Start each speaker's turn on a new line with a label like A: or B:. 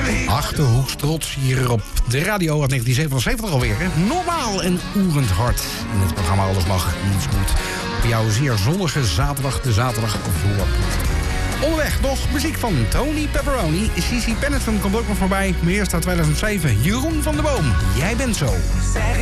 A: Achterhoeks trots hier op de radio uit 1977 alweer. Hè? Normaal en oerend hard. In het programma Alles Mag, Niets Moet. Op jouw zeer zonnige zaterdag, de zaterdag voor. Onderweg nog muziek van Tony Pepperoni. CC Peniston komt ook nog voorbij. Maar eerst uit 2007. Jeroen van der Boom. Jij bent zo.